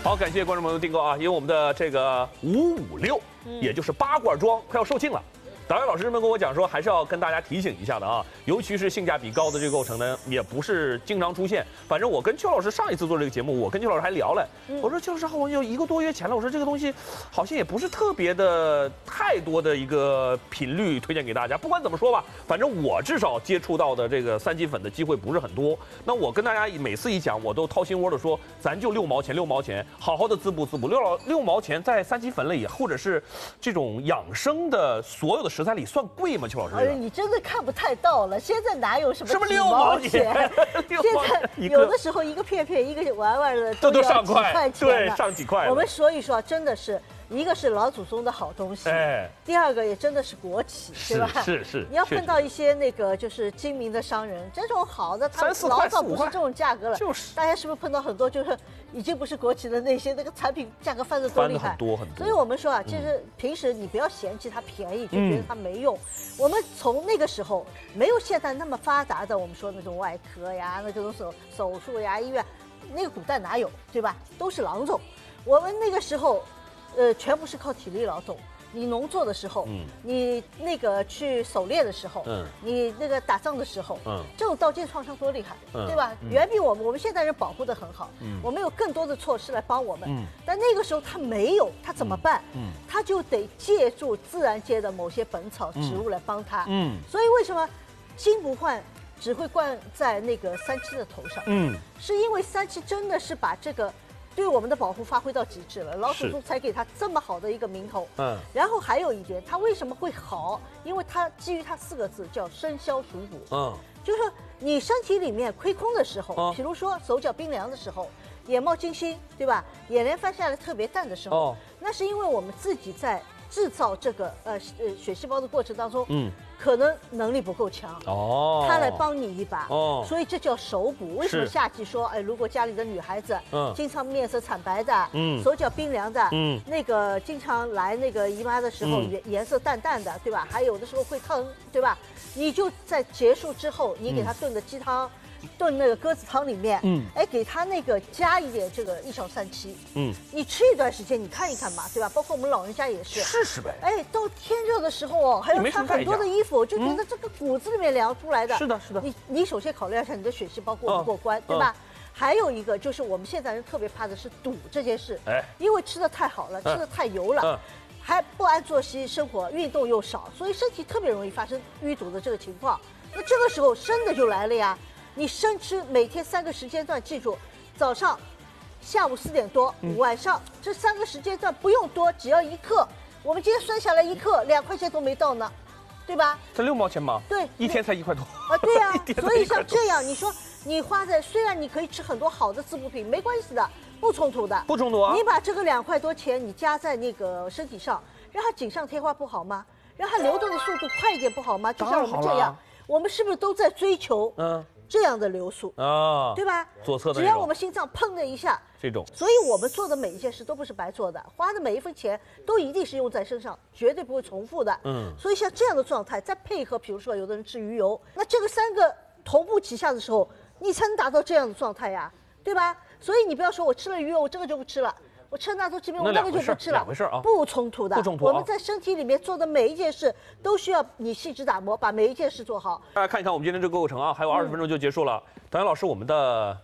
好，感谢观众朋友订购啊，因为我们的这个556，也就是8罐装快要售罄了。导演老师们跟我讲说，还是要跟大家提醒一下的啊，尤其是性价比高的这个构成呢，也不是经常出现。反正我跟邱老师上一次做这个节目，我跟邱老师还聊了，我说邱老师好像有1个多月前了，我说这个东西好像也不是特别的太多的一个频率推荐给大家。不管怎么说吧，反正我至少接触到的这个3级粉的机会不是很多。那我跟大家每次一讲，我都掏心窝的说，咱就6毛钱，6毛钱，好好的滋补滋补。6毛钱在3级粉里，或者是这种养生的所有的食材里算贵吗？邱老师， 你真的看不太到了。现在哪有什么 6毛钱？ 现在有的时候一个片片、一个丸丸的都上几块钱， 对，上几块。 我们所以说，真的是一个是老祖宗的好东西，第二个也真的是国企，对吧？ 是。 你要碰到一些那个就是精明的商人，这种好的，他 3、4块、 早不是这种价格了。 就是大家是不是碰到很多就是已经不是国企的那些那个产品价格翻得多厉害？ 很多。 所以我们说啊，其实平时你不要嫌弃它便宜，就觉得它没用。我们从那个时候没有现在那么发达的，我们说那种外科呀、那种手术呀、医院，那个古代哪有，对吧？都是郎中。我们那个时候，全部是靠体力劳动。你农作的时候，你那个去狩猎的时候，你那个打仗的时候，这种刀剑创伤多厉害，对吧？远比我们现代人保护得很好，我们有更多的措施来帮我们。但那个时候他没有，他怎么办？他就得借助自然界的某些本草植物来帮他。所以为什么金不换只会冠在那个37的头上？是因为37真的是把这个对我们的保护发挥到极致了，老祖宗才给他这么好的一个名头。然后还有一点，它为什么会好？因为它基于它4个字叫生肖属补。就是说你身体里面亏空的时候，比如说手脚冰凉的时候，眼冒金星，对吧？眼帘翻下来特别淡的时候，那是因为我们自己在制造这个血细胞的过程当中，可能能力不够强，他来帮你一把，所以这叫手补。为什么夏季说，如果家里的女孩子，经常面色惨白的，手脚冰凉的，那个经常来那个姨妈的时候，颜色淡淡的，对吧？还有的时候会疼，对吧？你就在结束之后，你给她炖的鸡汤。炖那个鸽子汤里面，给它那个加一点这个一勺37，你吃一段时间，你看一看嘛，对吧？包括我们老人家也是， 试试呗。 到天热的时候还要穿很多的衣服，就觉得这个骨子里面凉出来的。 是的。 你首先考虑一下你的血细胞过不过关，对吧？还有一个就是我们现在人特别怕的是堵这件事，因为吃的太好了，吃的太油了。还不按作息生活，运动又少，所以身体特别容易发生淤堵的这个情况。那这个时候生的就来了呀。你生吃每天3个时间段，记住，早上、下午4点多、晚上这3个时间段不用多，只要1克。我们今天算下来1克2块钱都没到呢，对吧？ 这6毛钱吗？ 对， 一天才1块多啊！对呀，所以像这样，你说你花在，虽然你可以吃很多好的滋补品，没关系的，不冲突的， 不冲突啊。 你把这个2块多钱你加在那个身体上，让它锦上添花不好吗？让它流动的速度快一点不好吗？就像我们这样，我们是不是都在追求这样的流速对吧？ 左侧的只要我们心脏砰的一下， 这种， 所以我们做的每一件事都不是白做的，花的每一分钱都一定是用在身上，绝对不会重复的。所以像这样的状态，再配合，比如说有的人吃鱼油，那这个3个同步齐下的时候，你才能达到这样的状态呀，对吧？所以你不要说我吃了鱼油，我这个就不吃了。我吃纳豆制品，我那个就不吃了， 两回事啊， 不冲突的。我们在身体里面做的每一件事，都需要你细致打磨，把每一件事做好。 大家看一看我们今天这个过程啊，还有20分钟就结束了。导演老师，我们的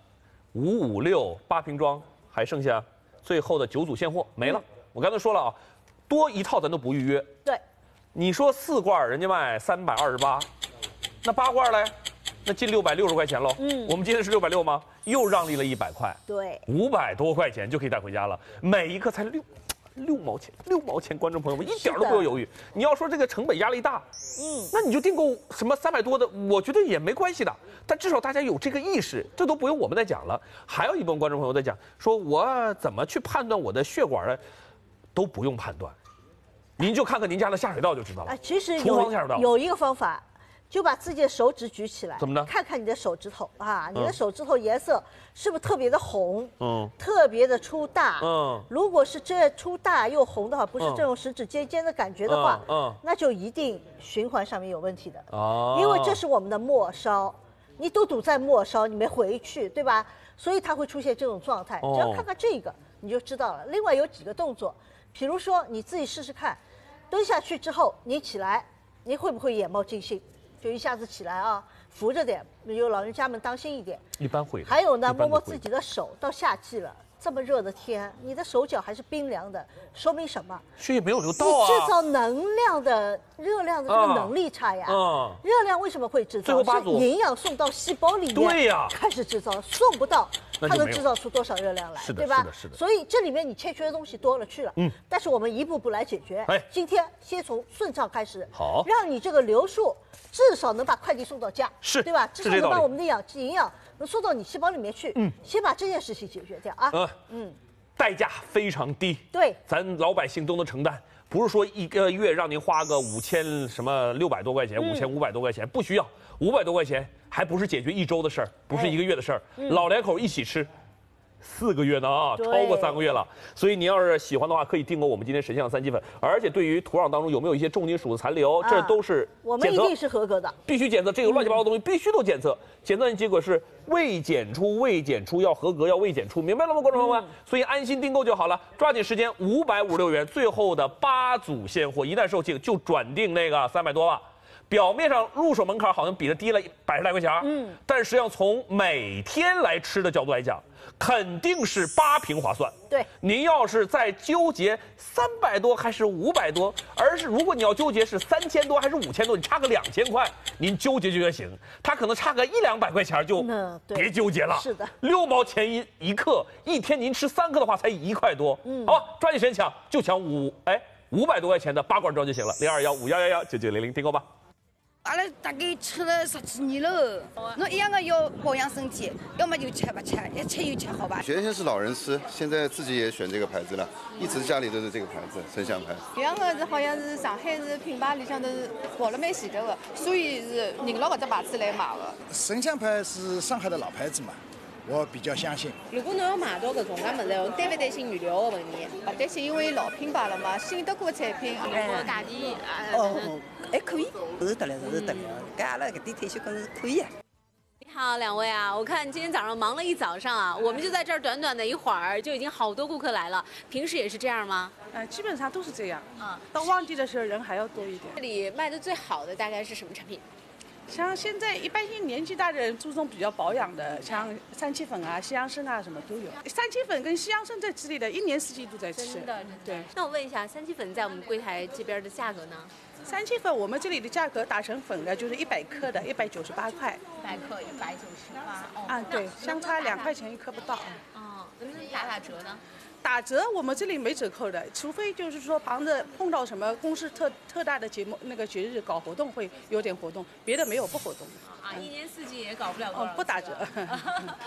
556 8瓶装还剩下最后的9组现货没了。我刚才说了啊，多一套咱都不预约。 对， 你说4罐人家卖328，那8罐嘞？那近660块钱喽。我们今天是660吗？又让利了100块。 对 ，500多块钱就可以带回家了，每一个才6毛钱，6毛钱，观众朋友们一点都不要犹豫。你要说这个成本压力大，那你就订购什么300多的，我觉得也没关系的。但至少大家有这个意识，这都不用我们再讲了。还有一部分观众朋友在讲，说我怎么去判断我的血管呢？都不用判断，您就看看您家的下水道就知道了。 其实厨房下水道有一个方法。就把自己的手指举起来， 怎么呢？ 看看你的手指头啊，你的手指头颜色是不是特别的红？特别的粗大。如果是这粗大又红的话，不是这种食指尖尖的感觉的话，那就一定循环上面有问题的。因为这是我们的末梢，你都堵在末梢，你没回去，对吧？ 所以它会出现这种状态。只要看看这个，你就知道了。另外有几个动作，比如说你自己试试看，蹲下去之后你起来，你会不会眼冒金星？就一下子起来啊，扶着点，有老人家们当心一点。 一般会。 还有呢，摸摸自己的手，到夏季了。这么热的天，你的手脚还是冰凉的，说明什么？ 血液没有流到啊！ 你制造能量的热量的这个能力差呀。热量为什么会制造？是营养送到细胞里面， 对呀， 开始制造，送不到，它能制造出多少热量来？对吧？ 是的。 所以这里面你欠缺的东西多了去了。但是我们一步步来解决。今天先从顺畅开始， 好， 让你这个流速至少能把快递送到家， 是， 对吧？至少能把我们的营养能送到你细胞里面去。先把这件事情解决掉啊。 代价非常低， 对， 咱老百姓都能承担。不是说一个月让您花个5600多块钱，5500多块钱，不需要500多块钱，还不是解决1周的事儿，不是1个月的事儿。老两口一起吃，4个月呢啊，超过3个月了。所以您要是喜欢的话，可以订购我们今天神象3七粉。而且对于土壤当中有没有一些重金属的残留，这都是我们一定是合格的， 必须检测。这个乱七八糟的东西必须都检测，检测结果是未检出，要合格，要未检出，明白了吗，观众朋友们？所以安心订购就好了，抓紧时间，556元，最后的8组现货，一旦售罄就转订那个300多吧。表面上入手门槛好像比它低了100来块钱，但实际上从每天来吃的角度来讲，肯定是8瓶划算。 对， 您要是再纠结300多还是500多，而是如果你要纠结是3000多还是5000多，你差个2000块，您纠结就行。它可能差个100-200块钱就别纠结了。 是的 ，6毛钱一克，一天您吃3克的话才1块多。好吧，抓紧时间抢，就抢500多块钱的8罐装就行了，0215111990订购吧。 阿拉大概吃了10几年了，侬一样的要保养身体，要么就吃不吃，一吃又吃，好吧？ 原先是老人吃，现在自己也选这个牌子了，一直家里都是这个牌子，神象牌。 这样的是好像是上海市品牌里向都是跑了蛮前头的，所以是认牢搿只牌子来买的。 神象牌是上海的老牌子嘛，我比较相信。 如果侬要买到搿种介物事，担不担心原料的问题？不担心，因为老品牌了嘛，信得过产品，价钿还可以，是得了，搿阿拉搿点退休工是可以。 你好，两位啊，我看今天早上忙了一早上啊，我们就在这儿短短的一会儿就已经好多顾客来了。平时也是这样吗？ 基本上都是这样。到旺季的时候人还要多一点。 这里卖的最好的大概是什么产品？ 像现在一般性年纪大的人注重比较保养的，像3七粉啊、西洋参啊什么都有。3七粉跟西洋参在这里的1年4季都在吃。 真的。 对。 那我问一下，3七粉在我们柜台这边的价格呢 ？3七粉我们这里的价格打成粉的就是100克的198块。 100克198。 啊，对，相差2块钱1克不到。 能不能打折呢？ 打折我们这里没折扣的，除非就是说碰到什么公司特大的节日日搞活动会有点活动，别的没有不活动。 1年4季也搞不了多少。 不打折。